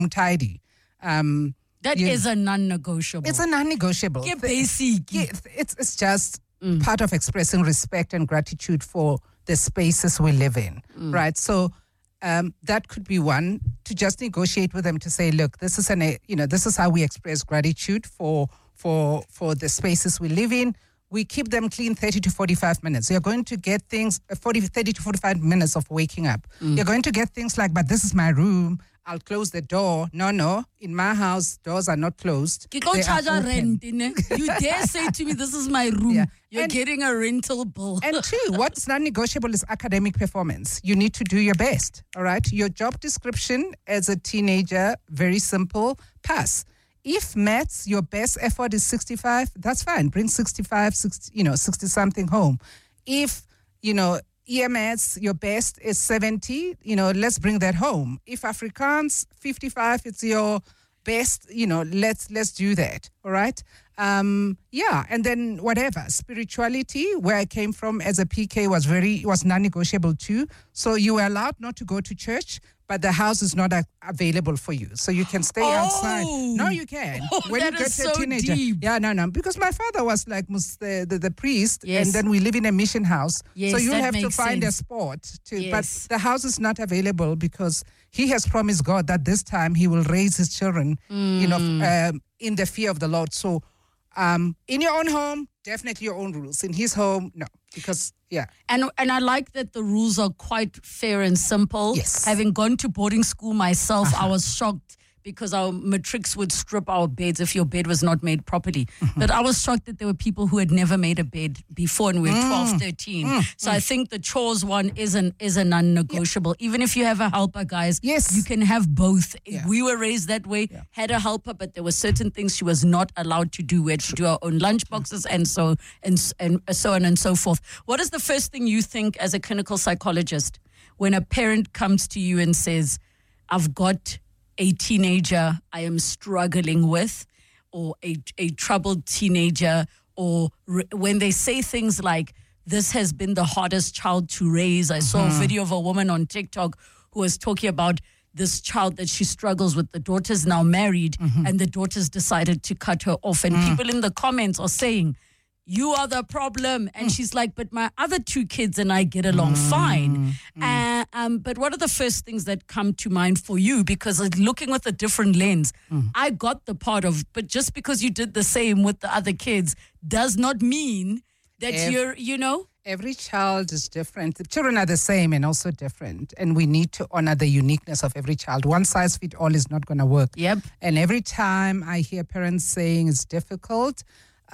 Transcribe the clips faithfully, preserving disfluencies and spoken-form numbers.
tidy. Um, that you, is a non-negotiable. It's a non-negotiable. Ke basic. It's, it's, it's just mm. part of expressing respect and gratitude for the spaces we live in, mm. right? So um, that could be one, to just negotiate with them to say, look, this is an, you know, this is how we express gratitude for for for the spaces we live in. We keep them clean thirty to forty-five minutes. You're going to get things, forty, thirty to forty-five minutes of waking up. Mm. You're going to get things like, but this is my room, I'll close the door. No, no. In my house, doors are not closed. You go charge a rent. You dare say to me, this is my room. Yeah. You're and, getting a rental bill. And two, what's non-negotiable is academic performance. You need to do your best, all right? Your job description as a teenager, very simple, pass. If maths, your best effort is sixty-five, that's fine. Bring sixty-five, sixty, you know, sixty-something home. If, you know, E M S, your best is seventy, you know, let's bring that home. If Afrikaans, fifty-five, it's your best, you know, let's let's do that, all right? Um, yeah, and then whatever, spirituality, where I came from as a P K was very, was non-negotiable too. So you were allowed not to go to church, but the house is not a- available for you. So you can stay oh, outside. No, you can. Oh, when that you get is to so a teenager. deep. Yeah, no, no. Because my father was like the, the, the priest, yes. and then we live in a mission house. Yes, so you have to find sense. a spot. To, yes. But the house is not available because he has promised God that this time he will raise his children, mm. you know, um, in the fear of the Lord. So um, in your own home, definitely your own rules. In his home, no. Because, yeah. And and I like that the rules are quite fair and simple. Yes. Having gone to boarding school myself, uh-huh. I was shocked because our matrics would strip our beds if your bed was not made properly. Mm-hmm. But I was shocked that there were people who had never made a bed before and we were mm. twelve, thirteen. Mm. So mm. I think the chores one is an, is a non-negotiable. Yeah. Even if you have a helper, guys, yes. you can have both. Yeah. We were raised that way, yeah. had a helper, but there were certain things she was not allowed to do. We had to do our own lunch boxes and so, and, and so on and so forth. What is the first thing you think as a clinical psychologist when a parent comes to you and says, I've got a teenager I am struggling with, or a, a troubled teenager, or re- when they say things like, this has been the hardest child to raise. I mm-hmm. saw a video of a woman on TikTok who was talking about this child that she struggles with. The daughter's now married, mm-hmm. and the daughter's decided to cut her off. And mm. people in the comments are saying, you are the problem. And mm. she's like, but my other two kids and I get along mm. fine. Mm. Uh, um, but what are the first things that come to mind for you? Because uh, looking with a different lens, mm. I got the part of, but just because you did the same with the other kids does not mean that every, you're, you know. Every child is different. The children are the same and also different. And we need to honor the uniqueness of every child. One size fits all is not going to work. Yep. And every time I hear parents saying it's difficult,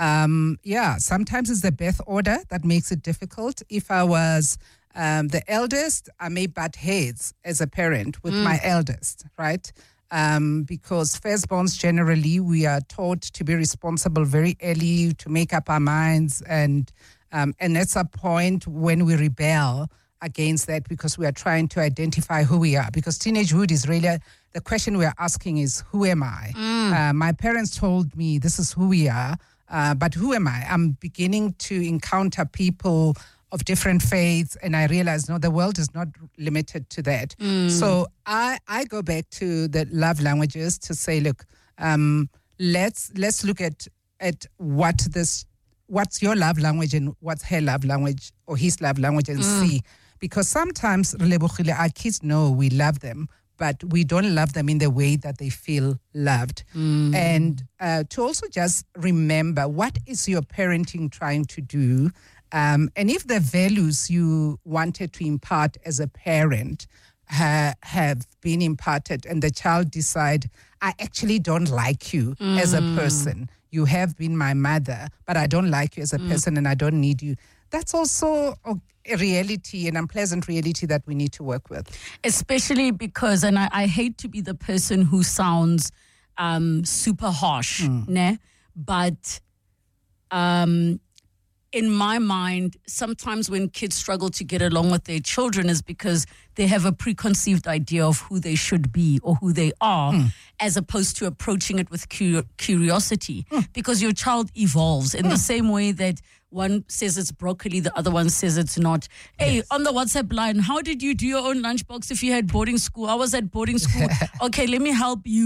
Um, yeah, sometimes it's the birth order that makes it difficult. If I was um, the eldest, I may butt heads as a parent with mm. my eldest, right? Um, because firstborns, generally, we are taught to be responsible very early, to make up our minds. And, um, and that's a point when we rebel against that because we are trying to identify who we are. Because teenagehood is really, the question we are asking is, who am I? Mm. Uh, my parents told me this is who we are. Uh, but who am I? I'm beginning to encounter people of different faiths, and I realize, no, the world is not limited to that. Mm. So I, I go back to the love languages to say, look, um, let's let's look at at what this, what's your love language and what's her love language or his love language, and mm. see. Because sometimes, our kids know we love them, but we don't love them in the way that they feel loved. Mm. And uh, to also just remember, what is your parenting trying to do? Um, and if the values you wanted to impart as a parent ha- have been imparted and the child decide, I actually don't like you mm. as a person. You have been my mother, but I don't like you as a mm. person and I don't need you. That's also a reality, an unpleasant reality that we need to work with. Especially because, and I, I hate to be the person who sounds um, super harsh, mm. ne? but um, in my mind, sometimes when kids struggle to get along with their children is because they have a preconceived idea of who they should be or who they are. Mm. as opposed to approaching it with cu- curiosity, because your child evolves in the same way that one says it's broccoli, the other one says it's not. Hey, Yes. on the WhatsApp line, how did you do your own lunchbox if you had boarding school? I was at boarding school. Okay, let me help you.